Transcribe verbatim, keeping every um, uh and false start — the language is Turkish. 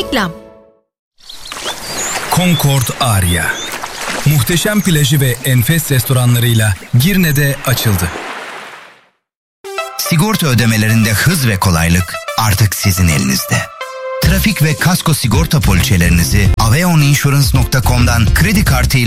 Reklam. Concord Aria. Muhteşem plajı ve enfes restoranlarıyla Girne'de açıldı. Sigorta ödemelerinde hız ve kolaylık artık sizin elinizde. Trafik ve kasko sigorta poliçelerinizi aveoninsurance nokta com'dan kredi kartı